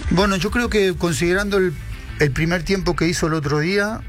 Bueno, yo creo que considerando el primer tiempo que hizo el otro día,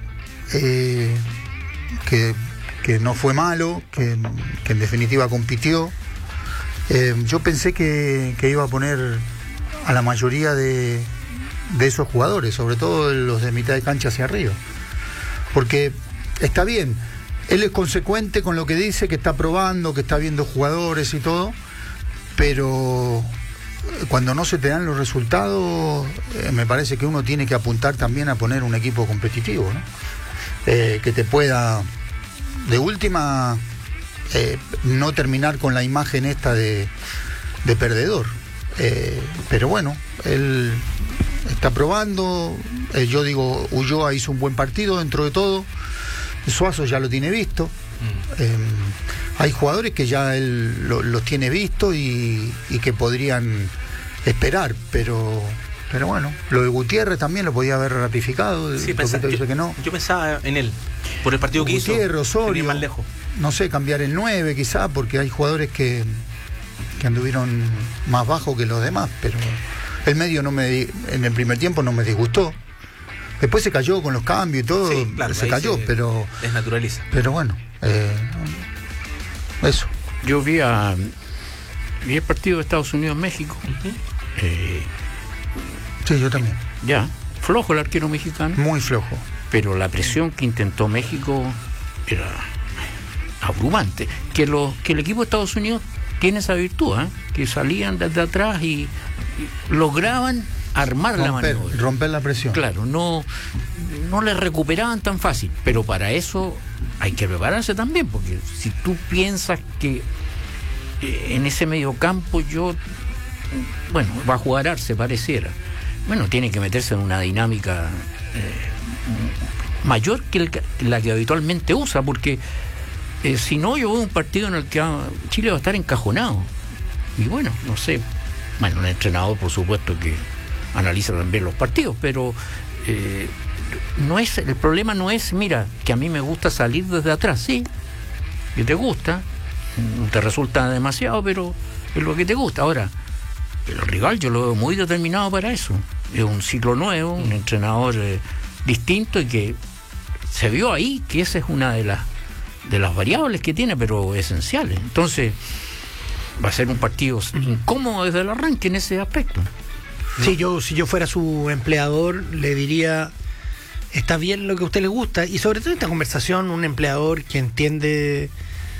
que no fue malo, que en definitiva compitió, yo pensé que iba a poner a la mayoría de esos jugadores, sobre todo los de mitad de cancha hacia arriba, porque está bien, él es consecuente con lo que dice, que está probando, que está viendo jugadores y todo, pero cuando no se te dan los resultados, me parece que uno tiene que apuntar también a poner un equipo competitivo, ¿no? Que te pueda, de última, no terminar con la imagen esta de perdedor. Pero bueno, él está probando. Yo digo, Ulloa hizo un buen partido dentro de todo. Suazo ya lo tiene visto. Hay jugadores que ya él los tiene visto y que podrían esperar, pero bueno, lo de Gutiérrez también lo podía haber ratificado. Sí, dice que no. Yo pensaba en él, por el partido que Gutiérrez, hizo, Osorio, más lejos. No sé, cambiar el 9 quizá, porque hay jugadores que anduvieron más bajo que los demás, pero el medio en el primer tiempo no me disgustó. Después se cayó con los cambios y todo, sí, claro, se cayó, pero desnaturaliza. Pero bueno, eso. Yo vi el partido de Estados Unidos-México. Sí, yo también. Ya, flojo el arquero mexicano. Muy flojo. Pero la presión que intentó México era abrumante. Que el equipo de Estados Unidos tiene esa virtud, que salían desde atrás y lograban armar la maniobra. Romper la presión. Claro, no le recuperaban tan fácil, pero para eso hay que prepararse también, porque si tú piensas que en ese mediocampo va a jugar Arce, pareciera. Bueno, tiene que meterse en una dinámica mayor que la que habitualmente usa, porque si no, yo veo un partido en el que Chile va a estar encajonado. Y bueno, no sé. Bueno, un entrenador, por supuesto, que analiza también los partidos, pero el problema no es, mira, que a mí me gusta salir desde atrás, sí, que te gusta, no te resulta demasiado, pero es lo que te gusta. Ahora, el rival yo lo veo muy determinado para eso. Es un ciclo nuevo, un entrenador distinto, y que se vio ahí que esa es una de las variables que tiene, pero esenciales. Entonces, va a ser un partido incómodo desde el arranque en ese aspecto. Sí, si yo fuera su empleador, le diría, está bien lo que a usted le gusta, y sobre todo en esta conversación, un empleador que entiende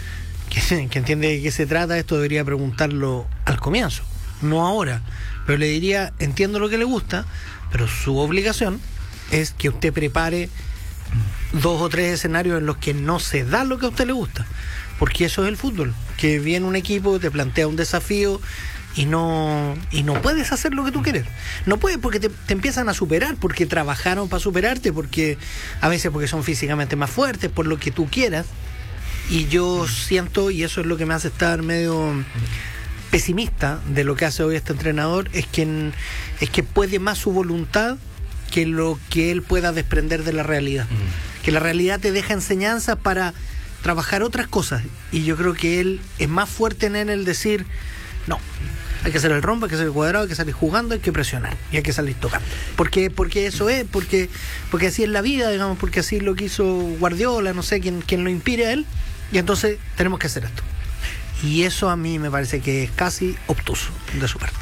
de qué se trata, esto debería preguntarlo al comienzo, no ahora, pero le diría, entiendo lo que le gusta, pero su obligación es que usted prepare 2 o 3 escenarios en los que no se da lo que a usted le gusta, porque eso es el fútbol, que viene un equipo, te plantea un desafío y no puedes hacer lo que tú quieres. No puedes, porque te empiezan a superar, porque trabajaron para superarte, porque a veces porque son físicamente más fuertes, por lo que tú quieras. Y yo siento, y eso es lo que me hace estar medio pesimista de lo que hace hoy este entrenador, es que puede más su voluntad que lo que él pueda desprender de la realidad. Que la realidad te deja enseñanzas para trabajar otras cosas, y yo creo que él es más fuerte en el decir, no, hay que hacer el rombo, hay que hacer el cuadrado, hay que salir jugando, hay que presionar y hay que salir tocando, porque eso es, porque así es la vida, digamos, porque así lo que hizo Guardiola, no sé quién lo inspire a él, y entonces tenemos que hacer esto, y eso a mí me parece que es casi obtuso de su parte.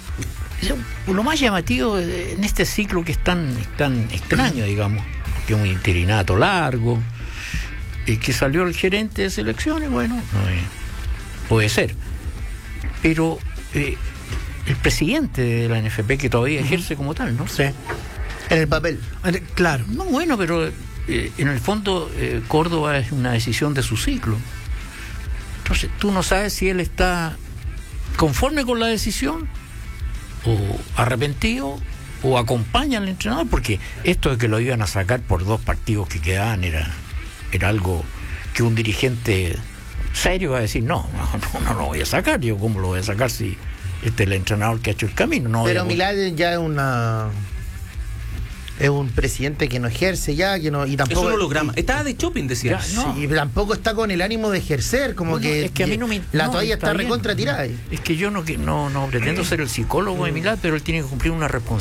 Lo más llamativo en este ciclo que es tan extraño, digamos, que es un interinato largo, que salió el gerente de selecciones, bueno, puede ser, pero el presidente de la NFP, que todavía ejerce como tal, ¿no? Sí. En el papel. Claro. No, bueno, pero en el fondo Córdoba es una decisión de su ciclo. Entonces tú no sabes si él está conforme con la decisión, o arrepentido, o acompaña al entrenador, porque esto de que lo iban a sacar por 2 partidos que quedaban era algo que un dirigente serio va a decir, no lo voy a sacar. Yo, ¿cómo lo voy a sacar si este es el entrenador que ha hecho el camino? No, pero Milad ya es un presidente que no ejerce ya, que no, y tampoco. Es un holograma. Estaba de shopping, decía. No. Sí, y tampoco está con el ánimo de ejercer, como que es que a mí no me, la toalla está recontra tirada. Es que yo no pretendo ser el psicólogo de Milad, pero él tiene que cumplir una responsabilidad